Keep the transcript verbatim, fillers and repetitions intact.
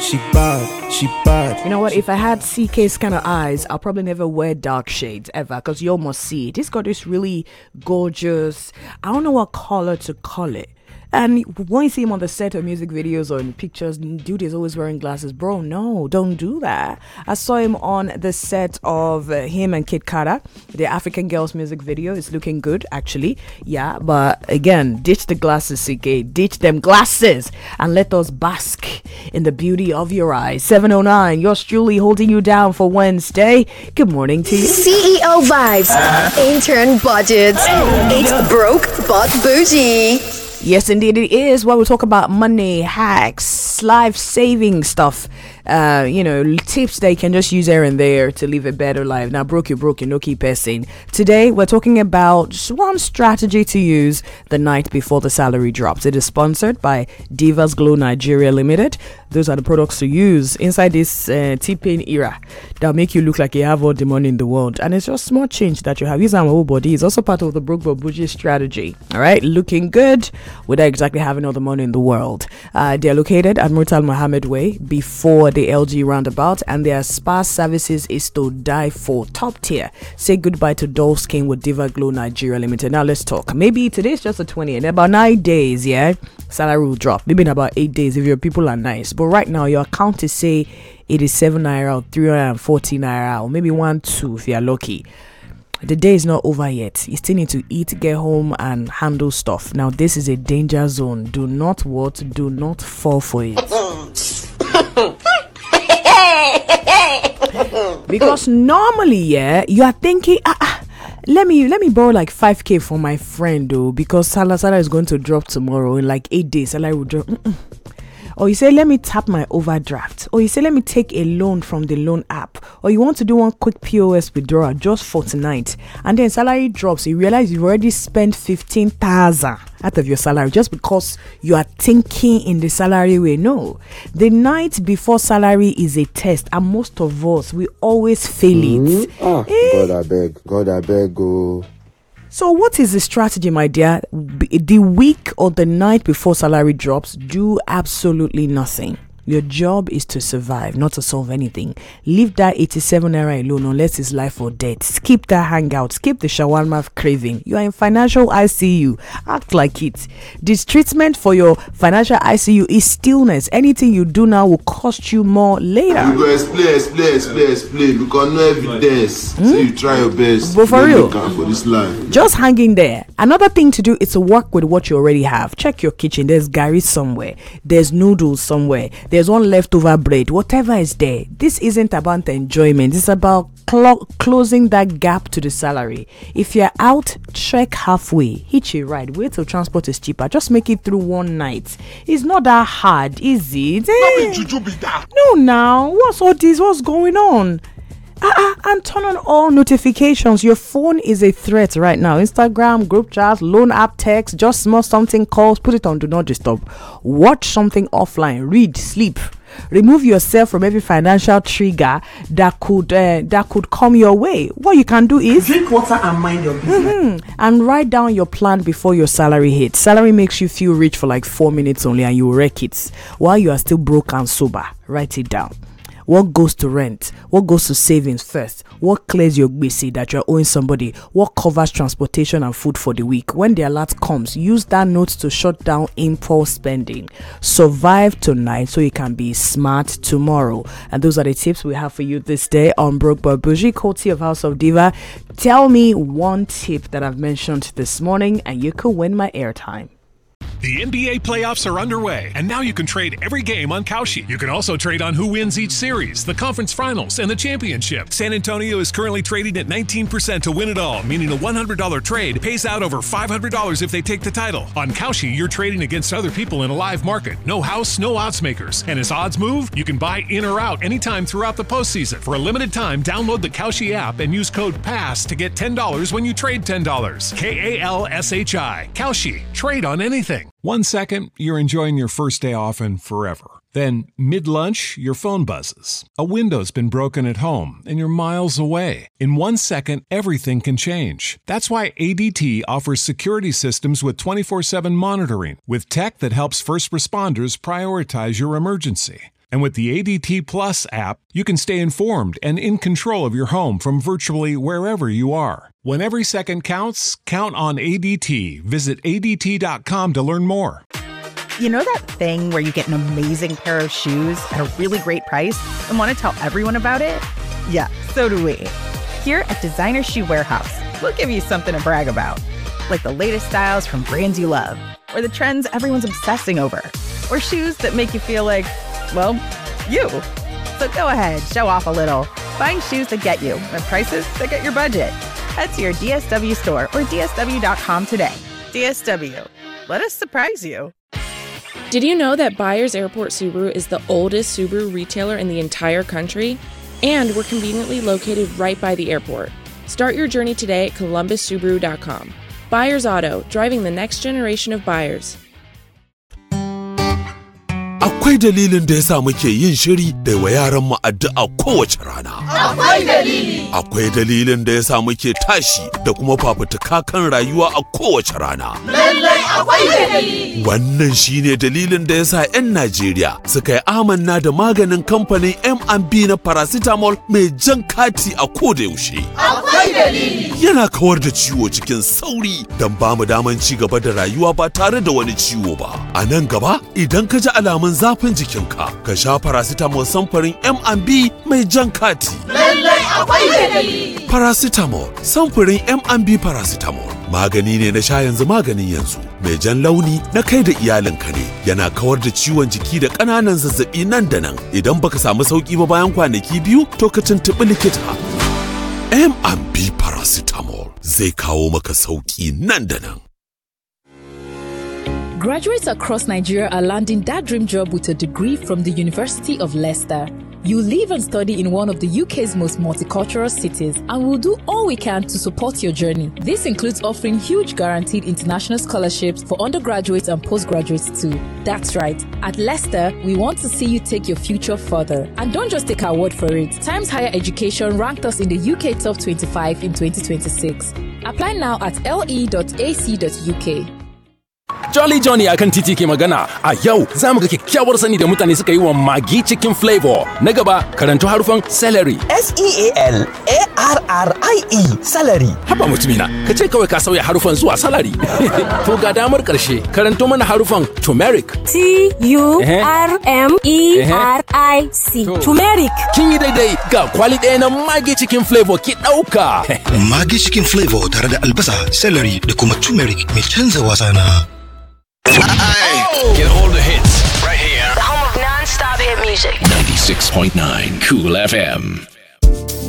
She bad, she bad. You know what? If I had C K's kind of eyes, I'll probably never wear dark shades ever, because you almost see it. He's got this really gorgeous, I don't know what color to call it. And when you see him on the set of music videos or in pictures, dude is always wearing glasses. Bro, no, don't do that. I saw him on the set of uh, him and Kid Carter, the African Girls music video. It's looking good, actually. Yeah, but again, ditch the glasses, C K. Ditch them glasses and let us bask in the beauty of your eyes. seven oh nine, yours truly holding you down for Wednesday. Good morning to you. C E O Vibes, Intern Budget. It's broke but bougie. Yes, indeed it is. Where we talk about money, hacks, life-saving stuff. Uh, you know, tips that you can just use here and there to live a better life. Now, broke you, broke you, no keep pressing. Today, we're talking about just one strategy to use the night before the salary drops. It is sponsored by Divas Glow Nigeria Limited. Those are the products to use inside this uh, T-Pain era that'll make you look like you have all the money in the world. And it's just small change that you have. Use our whole body. It's also part of the Broke but Bougie strategy. All right, looking good without exactly having all the money in the world. Uh, they're located at Murtal Mohammed Way before the L G roundabout, and their spa services is to die for. Top tier. Say goodbye to dull skin with Diva Glow Nigeria Limited. Now let's talk. Maybe today's just a twentieth. In about nine days, yeah, salary will drop. Maybe in about eight days if your people are nice. But right now, your account is say eighty-seven naira or three hundred forty naira, or maybe one two if you're lucky. The day is not over yet. You still need to eat, get home, and handle stuff. Now, this is a danger zone. Do not what? Do not fall for it. Because normally, yeah, you are thinking, ah, ah, let me let me borrow like five k from my friend, though, because Salah Salah is going to drop tomorrow in like eight days. Salah will drop. Mm-mm. Or you say, let me tap my overdraft. Or you say, let me take a loan from the loan app. Or you want to do one quick P O S withdrawal just for tonight. And then salary drops. You realize you've already spent fifteen thousand out of your salary just because you are thinking in the salary way. No. The night before salary is a test. And most of us, we always fail mm-hmm. it. Ah, eh? God, I beg. God, I beg. Go. So what is the strategy, my dear? The week or the night before salary drops, do absolutely nothing. Your job is to survive, not to solve anything. Leave that eighty-seven naira alone unless it's life or death. Skip that hangout. Skip the shawarma craving. You are in financial I C U. Act like it. This treatment for your financial I C U is stillness. Anything you do now will cost you more later. You go explain, explain, explain, explain. Because no evidence. Hmm? So you try your best. But for real, for this life. Just hang in there. Another thing to do is to work with what you already have. Check your kitchen. There's gari somewhere. There's noodles somewhere. There's one leftover bread, whatever is there. This isn't about enjoyment. It's about clo- closing that gap to the salary. If you're out, trek halfway, hitch a ride, wait till transport is cheaper. Just make it through one night. It's not that hard, is it? Eh? No, now what's all this? What's going on? Ah, uh, and turn on all notifications. Your phone is a threat right now. Instagram, group chats, loan app text, just small something calls, put it on do not disturb. Watch something offline, read, sleep. Remove yourself from every financial trigger that could uh, that could come your way. What you can do is drink water and mind your business. Mm-hmm, and write down your plan before your salary hits. Salary makes you feel rich for like four minutes only, and you wreck it while you are still broke and sober. Write it down. What goes to rent? What goes to savings first? What clears your gbese that you're owing somebody? What covers transportation and food for the week? When the alert comes, use that note to shut down impulse spending. Survive tonight so you can be smart tomorrow. And those are the tips we have for you this day on Broke but Bougie, courtesy of House of Diva. Tell me one tip that I've mentioned this morning and you could win my airtime. The N B A playoffs are underway, and now you can trade every game on Kalshi. You can also trade on who wins each series, the conference finals, and the championship. San Antonio is currently trading at nineteen percent to win it all, meaning a one hundred dollars trade pays out over five hundred dollars if they take the title. On Kalshi, you're trading against other people in a live market. No house, no odds makers. And as odds move, you can buy in or out anytime throughout the postseason. For a limited time, download the Kalshi app and use code PASS to get ten dollars when you trade ten dollars. K A L S H I. Kalshi. Trade on anything. One second, you're enjoying your first day off and forever. Then, mid-lunch, your phone buzzes. A window's been broken at home, and you're miles away. In one second, everything can change. That's why A D T offers security systems with twenty-four seven monitoring, with tech that helps first responders prioritize your emergency. And with the A D T Plus app, you can stay informed and in control of your home from virtually wherever you are. When every second counts, count on A D T. Visit A D T dot com to learn more. You know that thing where you get an amazing pair of shoes at a really great price and want to tell everyone about it? Yeah, so do we. Here at Designer Shoe Warehouse, we'll give you something to brag about. Like the latest styles from brands you love, or the trends everyone's obsessing over, or shoes that make you feel like, well, you. So go ahead, show off a little. Find shoes that get you at prices that get your budget. Head to your D S W store or D S W dot com today. D S W. Let us surprise you. Did you know that Byers Airport Subaru is the oldest Subaru retailer in the entire country? And we're conveniently located right by the airport. Start your journey today at Columbus Subaru dot com. Byers Auto, driving the next generation of buyers. Akwai dalilin da yasa muke yin shiri da wa yaran mu addu'a kowace rana. Akwai dalili. Akwai dalilin da yasa muke tashi da kuma fafutuka kan rayuwa a kowace rana. Lallai akwai dalili. Wannan shine dalilin da yasa 'yan Najeriya suka yi amanna da maganin kamfanin M and B na paracetamol mai jan kati a koda yaushe. Akwai dalili. Yana kawar da ciwo cikin sauri don ba mu daman ci gaba da rayuwa ba tare da wani ciwo ba. A nan gaba idan ka ji alamun zafin jikinka ka sha paracetamol samfurin M and B mai jan kati. Lallai akwai dalili. Paracetamol samfurin M and B paracetamol magani ne na sha yanzu maganin yanzu mai jan launi na kai da iyalinka ne, yana kawar da ciwon jiki da ƙananan zazzabi nan da nan. Idan baka samu sauki ba bayan kwanaki biyu to ka tuntuɓi likita. M and B paracetamol zai kawo maka sauki nan da nan. Graduates across Nigeria are landing that dream job with a degree from the University of Leicester. You live and study in one of the U K's most multicultural cities, and we'll do all we can to support your journey. This includes offering huge guaranteed international scholarships for undergraduates and postgraduates too. That's right. At Leicester, we want to see you take your future further. And don't just take our word for it. Times Higher Education ranked us in the U K Top twenty-five in twenty twenty-six. Apply now at l e dot a c dot u k. Jolly Johnny akan titi ke magana. A yau za mu ga kyakkyawar sani da mutane suka yi wa Maggi Chicken Flavor. Na gaba, karanto harufan celery. S E A L A R R I E celery. Haba mutumina, ka ce kawai ka sauya harufan zuwa salary. To ga damar ƙarshe, karanto mana harufan turmeric. T U R M E R I C. Turmeric. Kin yi daidai, ga kwali ɗaya na Maggi Chicken Flavor ki ɗauka. Maggi Chicken Flavor tare da albasa, celery da kuma turmeric mai canza wasa na. Get all the hits right here. The home of non-stop hit music. ninety-six point nine Cool F M.